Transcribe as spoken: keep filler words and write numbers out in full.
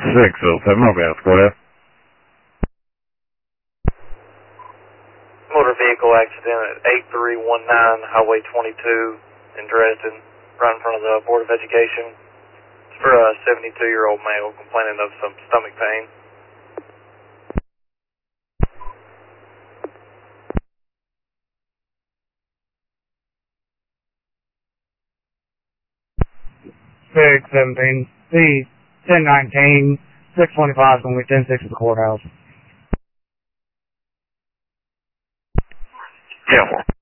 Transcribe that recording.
six oh seven, I'll be out Courthouse. Motor vehicle accident at eight three one nine Highway twenty-two in Dresden, right in front of the Board of Education. It's for a seventy-two-year-old male complaining of some stomach pain. six seventeen, C ten nineteen, six twenty-five is going to be ten six at the courthouse. Yeah.